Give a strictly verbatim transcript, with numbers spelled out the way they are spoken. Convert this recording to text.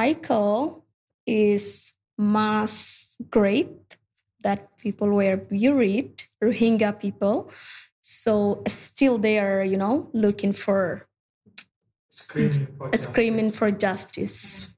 cycle is mass grave, that people were buried, Rohingya people. So still they are, you know, looking for Screaming for screaming justice. for justice.